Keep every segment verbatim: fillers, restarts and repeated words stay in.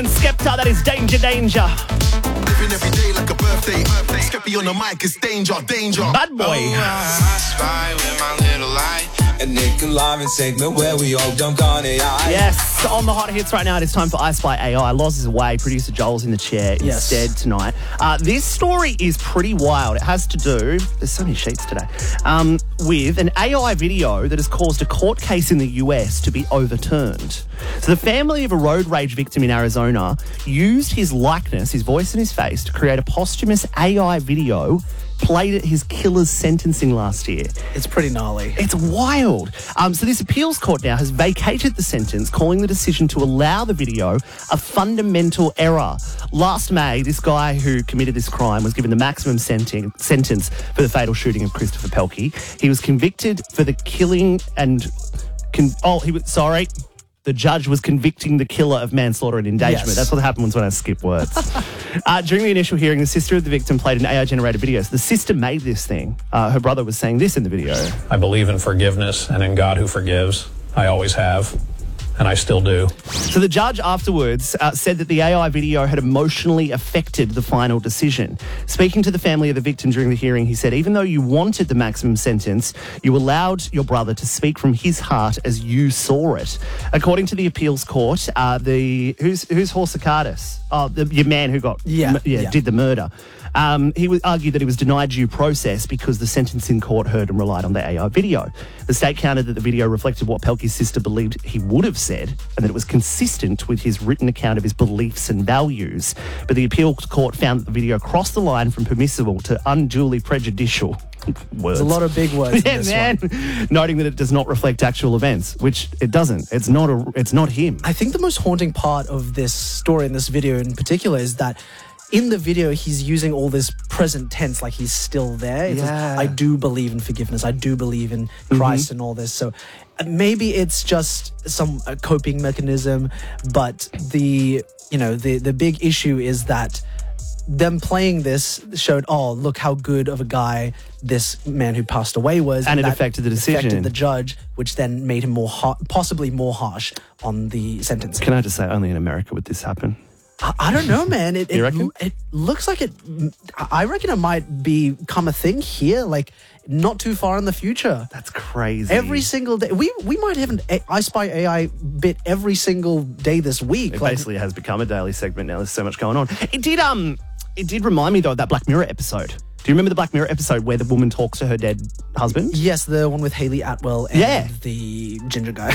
Skepta, that is Danger Danger. Living every day like a birthday. Skeppy on the mic is danger, danger. Bad boy. Oh, I spy with my little light. And Nick and Live segment where we all dunk on A I. Yes, on the hot hits right now, it is time for I Spy A I. Loz is away, producer Joel's in the chair Yes. instead tonight. Uh, this story is pretty wild. It has to do, there's so many sheets today, um, with an A I video that has caused a court case in the U S to be overturned. So the family of a road rage victim in Arizona used his likeness, his voice and his face, to create a posthumous A I video played at his killer's sentencing last year. It's pretty gnarly. It's wild. Um, so this appeals court now has vacated the sentence, calling the decision to allow the video a fundamental error. Last May, this guy who committed this crime was given the maximum senten- sentence for the fatal shooting of Christopher Pelkey. He was convicted for the killing and... Con- oh, he was... Sorry. The judge was convicting the killer of manslaughter and endangerment. Yes. That's what happens when I skip words. uh, during the initial hearing, the sister of the victim played an A I-generated video. So the sister made this thing. Uh, her brother was saying this in the video. I believe in forgiveness and in God who forgives. I always have, and I still do. So the judge afterwards uh, said that the A I video had emotionally affected the final decision. Speaking to the family of the victim during the hearing, he said, even though you wanted the maximum sentence, you allowed your brother to speak from his heart as you saw it. According to the appeals court, uh, the who's who's Horsakardis? Oh, the, your man who got Yeah, yeah, yeah. did the murder. Um, he was argued that he was denied due process because the sentencing court heard and relied on the A I video. The state countered that the video reflected what Pelkey's sister believed he would have said and that it was consistent with his written account of his beliefs and values. But the appeal court found that the video crossed the line from permissible to unduly prejudicial. Words. There's a lot of big words yeah, in this man. one. Noting that it does not reflect actual events, which it doesn't. It's not a. It's not him. I think the most haunting part of this story and this video in particular is that in the video, he's using all this present tense, like he's still there. He says, Yeah. I do believe in forgiveness. I do believe in Christ and all this. So uh, maybe it's just some uh, coping mechanism, but the you know the the big issue is that them playing this showed, oh, look how good of a guy this man who passed away was. And it that affected the decision. Affected the judge, which then made him more har- possibly more harsh on the sentence. Can I just say, only in America would this happen? I, I don't know, man. It, You it, reckon? it looks like it. I reckon it might become a thing here, like not too far in the future. That's crazy. Every single day, we we might have an A- I Spy A I bit every single day this week. It Like, basically has become a daily segment now. There's so much going on. It did um it did remind me though of that Black Mirror episode. Do you remember the Black Mirror episode where the woman talks to her dead husband? yes, the one with Haley Atwell and Yeah. the ginger guy,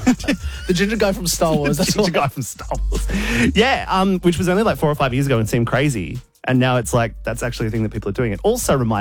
the ginger guy from Star Wars. That's That's the all. guy from Star Wars. Yeah, um, which was only like four or five years ago and seemed crazy. And now it's like, that's actually a thing that people are doing. It also reminds